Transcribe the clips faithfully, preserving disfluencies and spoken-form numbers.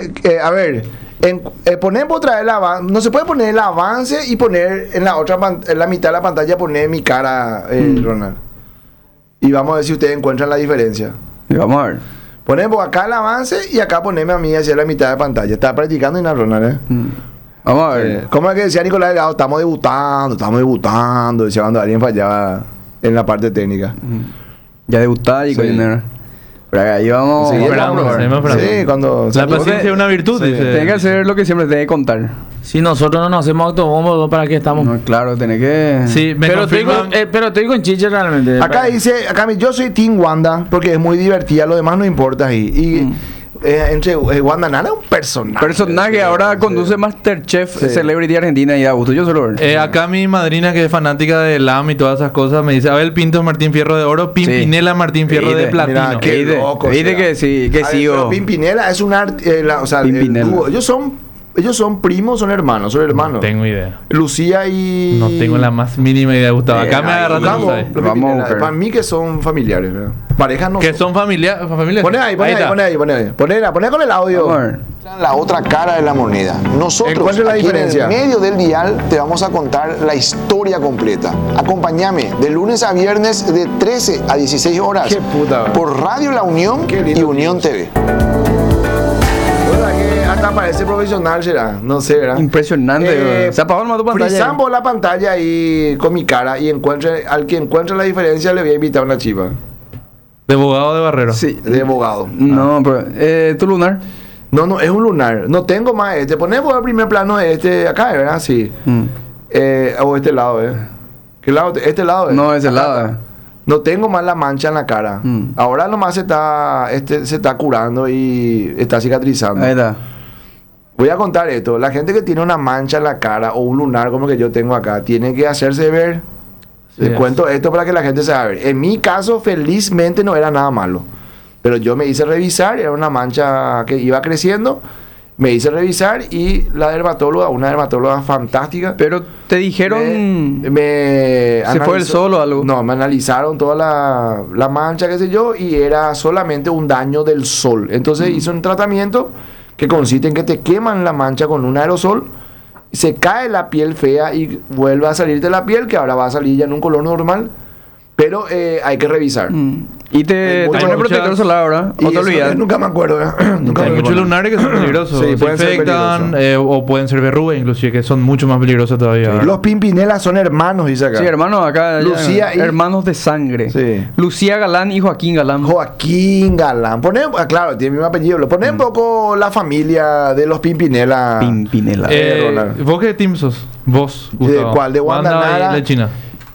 eh, a ver, en, eh, poner otra vez el avance, no se puede poner el avance y poner en la otra pan- en la mitad de la pantalla poner mi cara, eh, Mm. Ronald. Y vamos a ver si ustedes encuentran la diferencia. Y vamos a ver. Ponemos acá el avance y acá poneme a mí hacia la mitad de pantalla. Está practicando y nada, Ronald, ¿eh? Mm. Vamos a ver. Eh, ¿Cómo es que decía Nicolás Delgado? Estamos debutando, estamos debutando. Decía cuando alguien fallaba en la parte técnica. Ya debutar y Sí. coordinar. Pero ahí vamos. Sí, vamos a esperando, probar. seguimos esperando. Sí, cuando... La salió- paciencia es una virtud, Sí, dice. Tiene que hacer lo que siempre te debe contar. Si nosotros no nos hacemos autobombo, ¿para qué estamos? No, claro, tenés que. Sí, me pero, estoy confirman. con, eh, pero estoy con Chiche realmente. Acá dice, acá me- yo soy Team Wanda porque es muy divertida, lo demás no importa ahí. Y Mm. eh, entre eh, Wanda Nara es un personaje. Personaje Sí, ahora sí. conduce Masterchef Sí. Celebrity Argentina y da gusto. Yo solo ver. Eh, acá mi madrina, que es fanática de L A M y todas esas cosas, me dice: Abel Pinto Martín Fierro de oro, Pimpinela Martín Fierro de Viste, platino. Mira, qué Viste, loco. viste que sí, que A ver, sí, pero o- Pimpinela es un arte, eh, la- o sea, el Pimpinela. dúo. ellos son, ellos son primos, son hermanos, son hermanos. No tengo idea. Lucía y... No tengo la más mínima idea, Gustavo. Acá Eh, me ahí, agarraste. vamos, no sabes. los Vamos a Pimpinela, buscar. para mí que son familiares, ¿verdad? Parejas no Que son familia- familiares. Poné ahí, poné ahí, está. poné ahí, poné ahí. Poné, poné con el audio. Vamos a ver. La otra cara de la moneda. Nosotros, Encuentre la aquí diferencia. en el medio del dial, te vamos a contar la historia completa. Acompáñame de lunes a viernes de trece a dieciséis horas. Qué puta, ¿verdad? Por Radio La Unión Qué lindo y Unión T V. ¿Verdad que hasta parece profesional será? No sé, ¿verdad? Impresionante. Eh, güey. Se apagó el tu pantalla. Frizambo la pantalla ahí con mi cara y encuentre, al que encuentre la diferencia le voy a invitar a una chiva De abogado de Barrero. Sí. de abogado. No, pero. Eh, tu lunar. No, no, es un lunar. No tengo más este. Ponemos el primer plano de este acá, ¿verdad? Sí. Mm. Eh, o este lado, ¿eh? ¿Qué lado? Este lado, ¿eh? No, ese Acá lado, está. eh. No tengo más la mancha en la cara. Mm. Ahora nomás se está, este, se está curando y está cicatrizando. Ahí está. Voy a contar esto. La gente que tiene una mancha en la cara o un lunar como que yo tengo acá, tiene que hacerse ver. Les Sí. cuento esto para que la gente sepa ver. En mi caso, felizmente no era nada malo. Pero yo me hice revisar, era una mancha que iba creciendo. Me hice revisar y la dermatóloga, una dermatóloga fantástica, Pero te dijeron. me, me ¿Se fue el analizó- sol o algo? No, me analizaron toda la, la mancha, qué sé yo, y era solamente un daño del sol. Entonces hizo un tratamiento que consiste en que te queman la mancha con un aerosol, se cae la piel fea y vuelve a salirte la piel, que ahora va a salir ya en un color normal, pero eh, hay que revisar. Mm. Y te, Hay te muchas- pone protector solar ahora. Y O te eso, olvidas. eh, nunca me acuerdo. ¿eh? Nunca Hay me muchos acuerdo. lunares que son peligrosos. Sí, se pueden ser infectan peligrosos. eh, o pueden ser verrugas, inclusive, que son mucho más peligrosas todavía. ¿verdad? Los Pimpinelas son hermanos, dice acá. Sí, hermanos, acá. ya, Lucía y- hermanos de sangre. Sí. Lucía Galán y Joaquín Galán. Joaquín Galán. Poné, ah, claro, tiene el mismo apellido. Lo pone un poco la familia de los Pimpinela. Pimpinela. Eh, Ronald. ¿Vos qué team sos? Vos, Gustavo. cuál? ¿De Wanda Nara? y de China?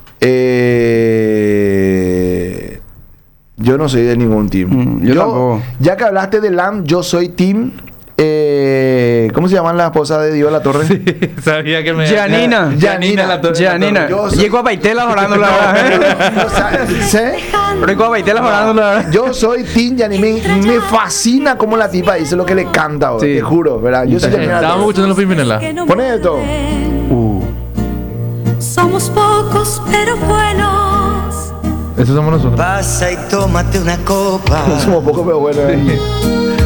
Eh, yo no soy de ningún team. Mm, yo tampoco. Ya que hablaste de L A M, yo soy team. Eh, ¿Cómo se llaman las esposas de Dios de la Torre? Sabía que me... Janina. Janina la to- Janina. Yo soy- Llegó a Baitela orando la verdad. No sabes, ¿sí? Llegó a Baitela orando la verdad. Yo soy Team Yanni. Me, me fascina cómo la tipa dice lo que le canta, bro, Sí. te juro, ¿verdad? Yo soy Eh, Yanina. Estábamos escuchando los Pimpinela. Pone esto. Uh. Somos pocos pero buenos. Esos somos nosotros. Pasa y tómate una copa. Somos poco, pero bueno. ¿eh?